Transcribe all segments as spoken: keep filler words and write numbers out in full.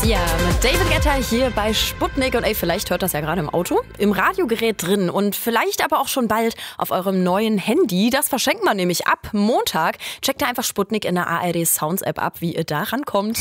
Sia mit David Guetta hier bei Sputnik. Und ey, vielleicht hört das ja gerade im Auto, im Radiogerät drin und vielleicht aber auch schon bald auf eurem neuen Handy. Das verschenkt man nämlich ab Montag. Checkt da einfach Sputnik in der A R D Sounds App ab, wie ihr da rankommt.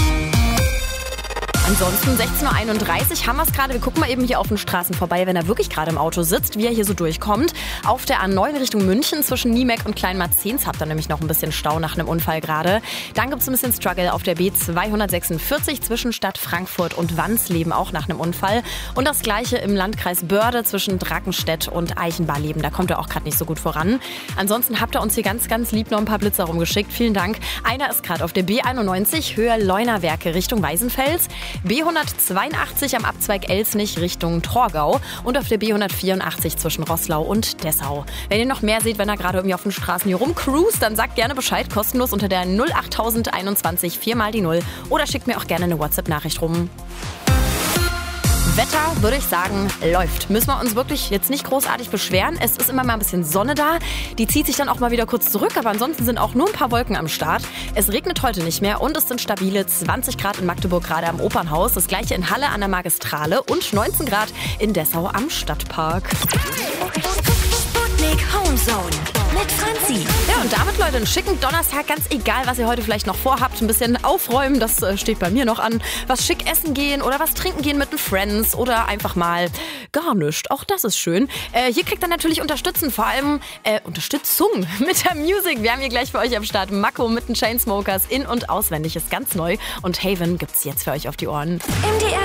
Ansonsten sechzehn Uhr einunddreißig haben wir es gerade. Wir gucken mal eben hier auf den Straßen vorbei, wenn er wirklich gerade im Auto sitzt, wie er hier so durchkommt. Auf der A neun Richtung München zwischen Niemeck und Kleinmarzens habt ihr nämlich noch ein bisschen Stau nach einem Unfall gerade. Dann gibt es ein bisschen Struggle auf der B zweihundertsechsundvierzig zwischen Stadt Frankfurt und Wansleben, auch nach einem Unfall. Und das gleiche im Landkreis Börde zwischen Drackenstedt und Eichenbarleben. Da kommt er auch gerade nicht so gut voran. Ansonsten habt ihr uns hier ganz, ganz lieb noch ein paar Blitzer rumgeschickt. Vielen Dank. Einer ist gerade auf der B einundneunzig Höhe Leunawerke Richtung Weißenfels. B hundertzweiundachtzig am Abzweig Elsnich Richtung Torgau und auf der B hundertvierundachtzig zwischen Roßlau und Dessau. Wenn ihr noch mehr seht, wenn er gerade irgendwie auf den Straßen hier rumcruist, dann sagt gerne Bescheid, kostenlos unter der null achttausend einundzwanzig vier mal die null oder schickt mir auch gerne eine WhatsApp-Nachricht rum. Wetter, würde ich sagen, läuft. Müssen wir uns wirklich jetzt nicht großartig beschweren. Es ist immer mal ein bisschen Sonne da. Die zieht sich dann auch mal wieder kurz zurück, aber ansonsten sind auch nur ein paar Wolken am Start. Es regnet heute nicht mehr und es sind stabile zwanzig Grad in Magdeburg, gerade am Opernhaus. Das gleiche in Halle an der Magistrale und neunzehn Grad in Dessau am Stadtpark. Sputnik Homezone mit Franzi. Ja, und damit, Leute, einen schicken Donnerstag. Ganz egal, was ihr heute vielleicht noch vorhabt. Ein bisschen aufräumen, das äh, steht bei mir noch an. Was schick essen gehen oder was trinken gehen mit den Friends oder einfach mal gar nichts. Auch das ist schön. Äh, hier kriegt ihr natürlich Unterstützen, vor allem äh, Unterstützung mit der Musik. Wir haben hier gleich für euch am Start Mako mit den Chainsmokers in- und auswendig. Ist ganz neu. Und Haven gibt's jetzt für euch auf die Ohren. M D R